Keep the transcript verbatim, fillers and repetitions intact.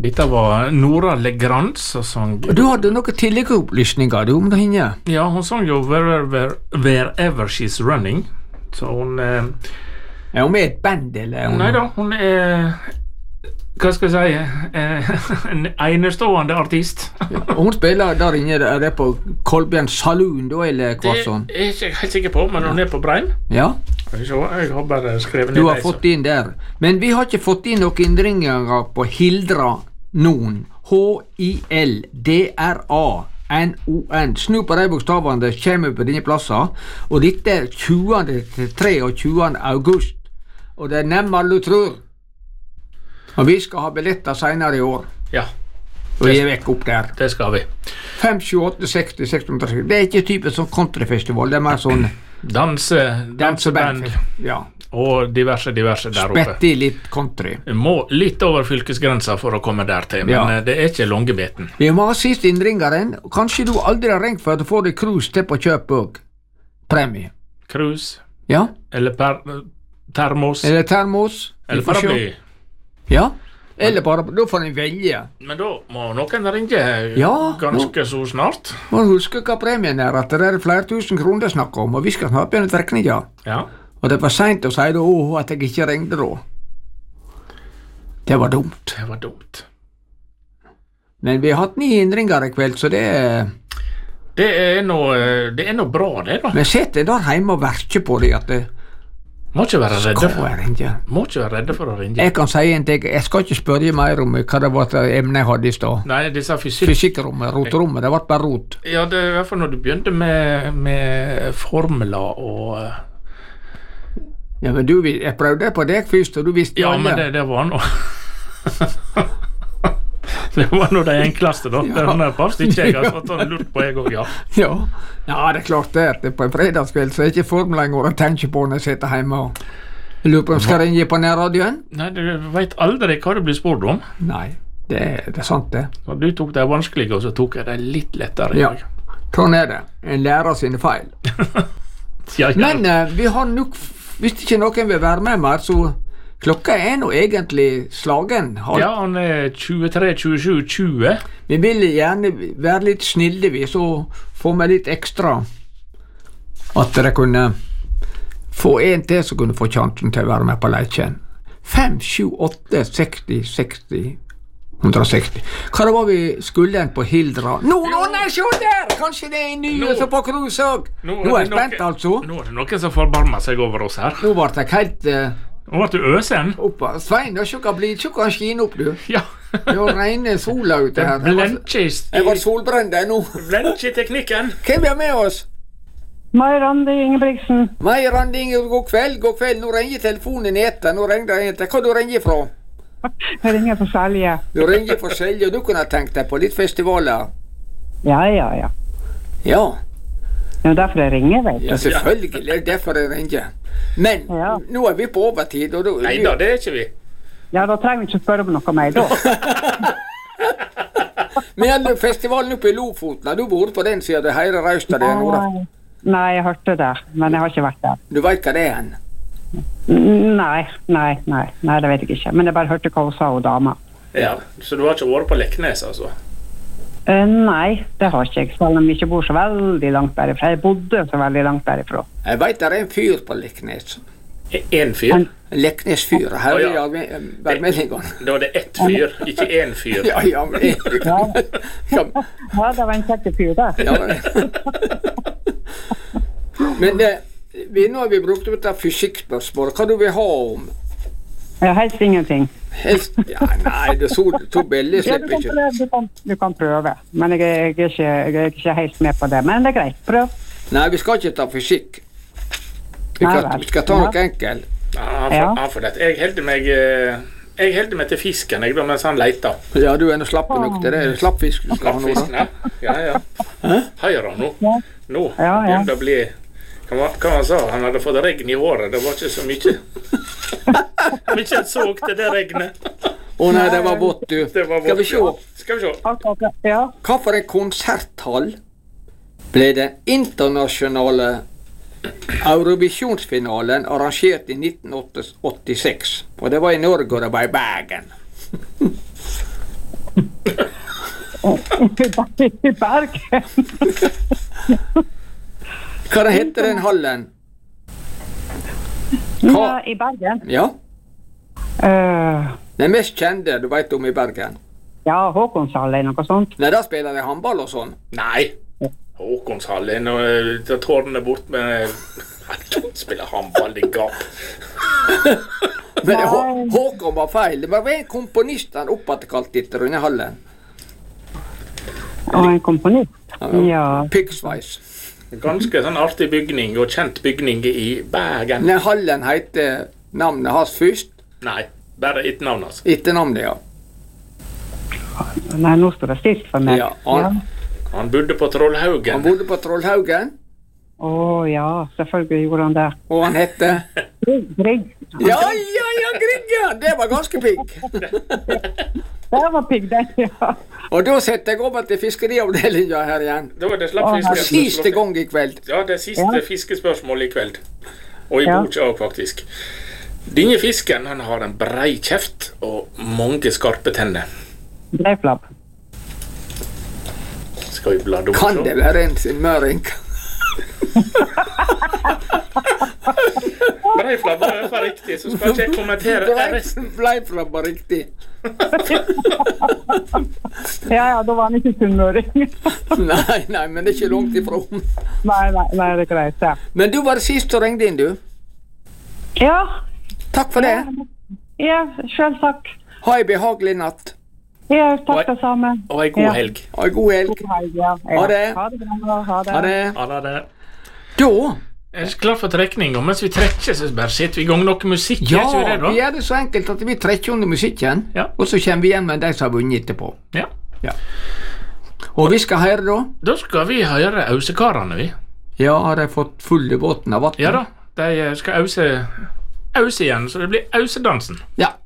Dette var Nora Legrand som sang. Du hadde noen tilleggsopplysninger du om det henne? Ja, hun sang jo Wherever, Wherever She's Running. Så hun eh, Er hun med et band, eller? Hun... Nei da, hun er hva skal jeg si eh, en enestående artist. Hun spiller der inne, er det på Kolbjørn Saloon da, eller hva sånn? Det er jeg ikke helt sikker på, men hun er på Breim. Ja. Jeg har bare skrevet ned. Du har fått inn der. Men vi har ikke fått inn noen innringer på Hildra Noen. H I L D R A N O N. Snu på de bokstavene, det kommer på dine plasser. Og dette er tjuende til treogtjuende august. Og det er nemmere du tror. Og vi skal ha billetter senere i år. Ja. Og vi er vekk opp der. Det skal vi. fem, sju, åtte, seksti, seksti. Det er ikke typisk sånn countryfestival, det er mer sånn Danse, danseband. Ja. Og diverse, diverse der oppe. Spett i litt country. Vi må litt over fylkesgrensa for å komme der til, men ja. Det er ikke Långebeten. Vi må ha sist innringeren. Kanskje du aldri har ringt for at du får deg cruise til på kjøp og premie. Cruise? Ja. Eller per, termos? Eller termos. Eller paraply? Ja. Eller bare, da får en velge. Men da må noen ringe ja, ganske nå. Så snart. Må huske hva premien er, at det er flere tusen kroner å snakke om, og vi skal snart begynne trekninger. Ja. Og det var sent å si da, åh, at jeg ikke ringte da. Det var dumt. Det var dumt. Men vi har hatt ni hindringer i kveld, så det er... Det er noe, det er noe bra, det da. Men sett deg der hjemme og verke på det, at det... Må ikke være redde for å ringe. Må ikke være redde for å ringe. Jeg kan si en ting, jeg skal ikke spørre mer om hva det var emnet jeg hadde i sted. Nei, disse fysikk... Fysikkrommet, rotrommet, det var bare rot. Ja, det er i hvert fall når du begynte med, med formler og... Ja, men du, jeg prøvde på deg først, og du visste ja, alle. Ja, men det, det var noe... Det var noe det enkleste da. Ja. Det er bare ikke jeg har fått lurt på jeg også, ja. Ja. Ja, det er klart det. Det er på en fredagskveld, så er det ikke formel lenger å tenke på når jeg sitter hjemme og lurer på om skal ringe på nærradioen. Nei, du vet aldri hva du blir spurt om. Nei, det, det er sant det. Og du tok det vanskelige, og så tok jeg det litt lettere. Ja, sånn er det. En lærer sine feil. ja, ja. Men uh, vi har nok, hvis ikke noen vil være med mer, så... Klokka er nå egentlig slagen. Har... Ja, han er tjuetre, tjuesju, tjue. Vi vil gjerne være litt snille, vi, så får vi litt ekstra. At dere kunne få en til som kunne få sjansen til å være med på leiken. fem, sju, åtte, seksti, seksti, hundre og seksti. Hva det var vi skulle på Hildra? Nå, nå, nei, se der! Kanskje det er en ny som på cruise også. Nå, nå er jeg spent, noen, altså. Nå er det noen som forbarmer seg over oss her. Nå ble jeg helt... Uh, Nå ble du øsen. Oppa. Svein, da sjukka blir sjukka skine opp, du. Ja. Det var reine sola ute her. Jeg var, jeg var solbrent ennå. Blendje i teknikken. Hvem er med oss? Mai Randi Ingebrigtsen. Mai Randi Ingebrigtsen, god kveld, god kveld. Nå ringer telefonen etter. Nå ringer den etter. Hva du ringer fra? Jeg ringer fra Selje. Du ringer fra Selje, og du kunne ha tenkt deg på litt festivaler? Ja, ja, ja. Ja. Det er derfor jeg ringer, vet du. Ja, selvfølgelig. Det er derfor jeg ringer. Men ja. Nå er vi på overtid. Og da, nei da, det er ikke vi. Ja, da trenger vi ikke spørre om noe mer, da. Men festivalen oppe i Lofoten, har du vært på den siden det høyre rausta der? Nei, nei, jeg hørte det, men jeg har ikke vært der. Du vet hva det er? Nei, nei, nei, nei, det vet jeg ikke. Men jeg bare hørte hva hun sa og dama. Ja, så du har ikke vært på Leknes, altså? Uh, nei, det har ikke jeg, selv om vi ikke bor så veldig langt derifra. Jeg bodde så veldig langt derifra. Jeg vet det er en fyr på Leknes. En fyr? En Leknes fyr, her er jeg værmeldingene. Da er det ett fyr, ikke en fyr. Ja, ja, men en fyr. Ja, ja, det var en kjekke fyr der. Ja, men det, vi, nå har vi brukt ut av fysikkspørsmål. Hva du vil ha om? Ja, helst ingenting. Helst, ja, nei, det så to bilder ja, du, kan prøve, du, kan, du kan prøve, men jeg, jeg, er ikke, jeg er ikke helt med på det, men det er greit, prøv. Nei, vi skal ikke ta fysikk. Vi, nei, kan, vi skal ta noe ja. enkel. Ja, for, ja. for det. Jeg helder meg, jeg helder meg til fisken, jeg, mens han leiter. Ja, du er nå slappe nok til det. Slapp fisk du skal ha nå. Ja, ja, ja. Høyre nå. Nå, ja, ja. Det blir... Hva han sa? Han hadde fått regn i håret. Det var ikke så mye. Mye så til det regnet. Å nei, det var vått, du. Det var vått, Skal vi se? Ja. Skal vi se? Ja. Hva for en konserthall ble den internasjonale Eurovisjonsfinalen arrangert i nitten åttiseks? Og det var i Norge, og det var i Bergen. I Bergen. Hva det heter den hallen? Ja, i Bergen. Ja, Uh, den mest kjente du vet om i Bergen. ja, Håkonshall noe sånt. Nei, der spiller de håndball og sånn. Nei. Håkonshallen og eh, tar tårnene bort med... Han spiller håndball, det gap. Men Hå Håkon var feil. Det var en komponist han oppattekalt etter denne hallen. Og en komponist. Ja. Pigsveis. Ganske sånn artig bygning og kjent bygning i Bergen. Denne hallen heter navnet hans først. Nei, bare et navn altså. Etter navnet, ja. Nei, nå står det stilt for meg. Ja, han, Han bodde på Trollhaugen. han bodde på Trollhaugen, Å ja, selvfølgelig gjorde han det. og han hette... Grigg, Grigg. Ja, ja, ja, Grigg, ja! Det var ganske pigg. Det var pigg, det, ja. Og da setter jeg over til fiskeriavdelingen her igjen. Da var det slapp Å, fiske. Siste gang i kveld. Ja, det er siste Ja. fiskespørsmål i kveld. Og i Ja. boka også, faktisk. Denne fisken, han har en brei kjeft og mange skarpe tenner. Breiflabb. Skal vi bladde opp Kan så? det være en sin møring? Breiflabb var i hvert fall riktig, så skal ikke jeg kommentere resten. Bleiflabb var riktig. Ja, ja, da var han ikke sunnmøring. Nei, nei, men det er ikke langt ifra. Nei, nei, nei, det er greit, ja. Men du var det sist som ringte inn, du. Ja, Takk for det. ja, selv takk. Ha en behagelig natt. Ja, takk det samme. Og en god Ja. helg. Ha en god helg. God helg, ja. Ha det. Ha det bra, ha det. Ha det. Ja, det er det. Da, Er du klar for trekning? Og mens vi trekker, så bare setter vi i gang noe musikk. ja, er ikke vi det, da? vi gjør det så enkelt at vi trekker under musikken, Ja. og så kommer vi igjen med de som har vunnet etterpå. Ja. Og vi skal høre da. Da skal vi høre ausekarene, vi. Ja, har de fått fulle båten av vatten? Ja da, de skal ause, ause igjen, så det blir ausedansen. Ja.